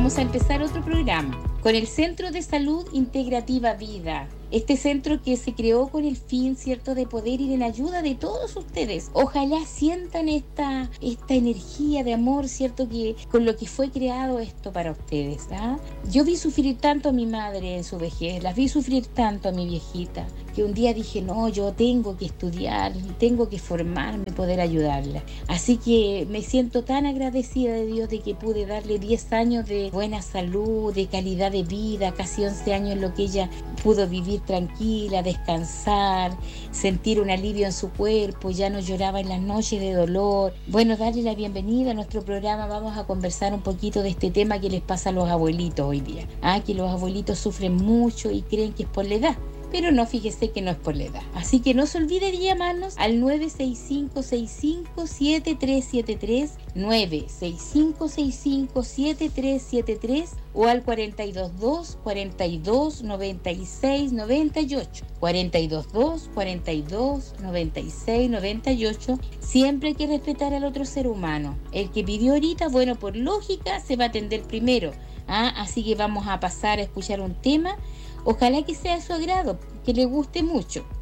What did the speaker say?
vamos a empezar otro programa con el Centro de Salud Integrativa Vida. Este centro que se creó con el fin, ¿cierto?, de poder ir en ayuda de todos ustedes. Ojalá sientan esta energía de amor, ¿cierto?, que con lo que fue creado esto para ustedes. ¿Ah? Yo vi sufrir tanto a mi madre en su vejez, las vi sufrir tanto a mi viejita, que un día dije, no, yo tengo que estudiar, tengo que formarme, poder ayudarla. Así que me siento tan agradecida de Dios de que pude darle 10 años de buena salud, de calidad de vida, casi 11 años en lo que ella pudo vivir tranquila, descansar, sentir un alivio en su cuerpo, ya no lloraba en las noches de dolor. Bueno, darle la bienvenida a nuestro programa. Vamos a conversar un poquito de este tema que les pasa a los abuelitos hoy día. Que los abuelitos sufren mucho y creen que es por la edad. Pero no, fíjese que no es por la edad. Así que no se olvide de llamarnos al 965-65-7373, 965-65-7373 o al 422-42-96-98. 422-42-96-98. Siempre hay que respetar al otro ser humano. El que pidió ahorita, bueno, por lógica, se va a atender primero. Así que vamos a pasar a escuchar un tema. Ojalá que sea de su agrado, que le guste mucho.